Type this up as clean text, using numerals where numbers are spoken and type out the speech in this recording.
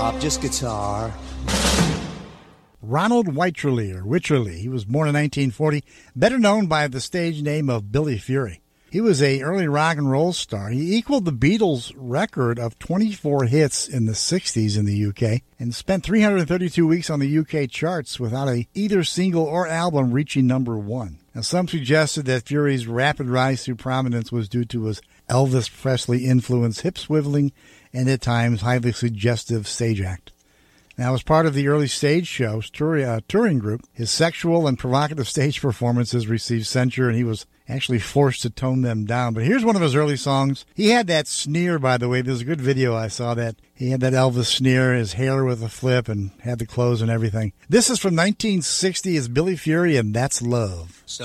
Just guitar. Ronald Wycherley, he was born in 1940, better known by the stage name of Billy Fury. He was an early rock and roll star. He equaled the Beatles' record of 24 hits in the 60s in the UK and spent 332 weeks on the UK charts without either single or album reaching number one. Now, some suggested that Fury's rapid rise to prominence was due to his Elvis Presley-influenced hip-swiveling and at times highly suggestive stage act. Now, as part of the early stage show's touring group, his sexual and provocative stage performances received censure, and he was actually forced to tone them down. But here's one of his early songs. He had that sneer, by the way. There's a good video I saw that. He had that Elvis sneer, his hair with a flip, and had the clothes and everything. This is from 1960. It's Billy Fury, and That's Love.